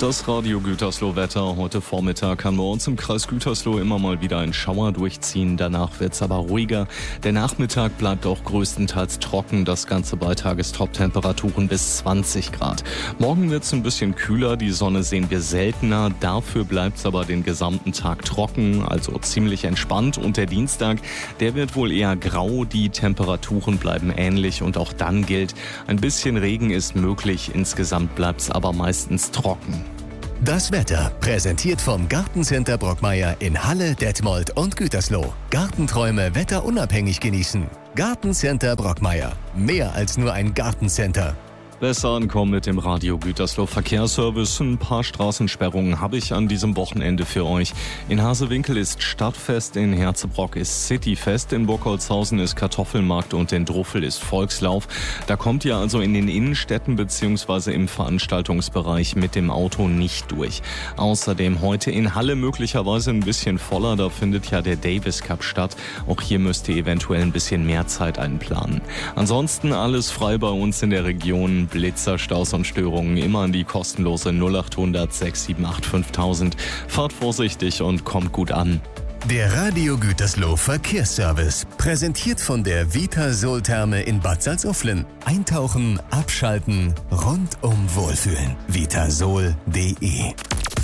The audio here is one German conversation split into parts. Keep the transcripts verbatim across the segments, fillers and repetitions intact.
Das Radio Gütersloh-Wetter. Heute Vormittag kann bei uns im Kreis Gütersloh immer mal wieder ein Schauer durchziehen. Danach wird's aber ruhiger. Der Nachmittag bleibt auch größtenteils trocken. Das Ganze bei Tagestop-Temperaturen bis zwanzig Grad. Morgen wird's ein bisschen kühler. Die Sonne sehen wir seltener. Dafür bleibt's aber den gesamten Tag trocken, also ziemlich entspannt. Und der Dienstag, der wird wohl eher grau. Die Temperaturen bleiben ähnlich und auch dann gilt, ein bisschen Regen ist möglich. Insgesamt bleibt's aber meistens trocken. Das Wetter präsentiert vom Gartencenter Brockmeier in Halle, Detmold und Gütersloh. Gartenträume wetterunabhängig genießen. Gartencenter Brockmeier. Mehr als nur ein Gartencenter. Besser ankommen mit dem Radio Gütersloh Verkehrsservice. Ein paar Straßensperrungen habe ich an diesem Wochenende für euch. In Hasewinkel ist Stadtfest, in Herzebrock ist Cityfest, in Burgholzhausen ist Kartoffelmarkt und in Druffel ist Volkslauf. Da kommt ihr also in den Innenstädten bzw. im Veranstaltungsbereich mit dem Auto nicht durch. Außerdem heute in Halle möglicherweise ein bisschen voller, da findet ja der Davis Cup statt. Auch hier müsst ihr eventuell ein bisschen mehr Zeit einplanen. Ansonsten alles frei bei uns in der Region. Blitzer, Staus und Störungen immer an die kostenlose null acht hundert sechs sieben acht fünftausend. Fahrt vorsichtig und kommt gut an. Der Radio Gütersloh Verkehrsservice, präsentiert von der Vitasol-Therme in Bad Salzuflen. Eintauchen, abschalten, rundum wohlfühlen. vitasol punkt de.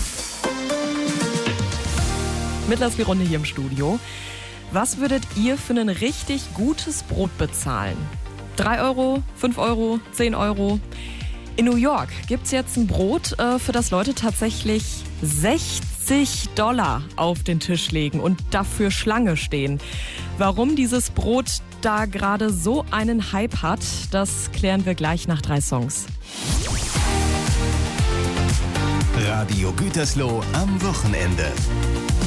Mittlerweile die Runde hier im Studio. Was würdet ihr für ein richtig gutes Brot bezahlen? drei Euro, fünf Euro, zehn Euro. In New York gibt es jetzt ein Brot, äh, für das Leute tatsächlich sechzig Dollar auf den Tisch legen und dafür Schlange stehen. Warum dieses Brot da gerade so einen Hype hat, das klären wir gleich nach drei Songs. Radio Gütersloh am Wochenende.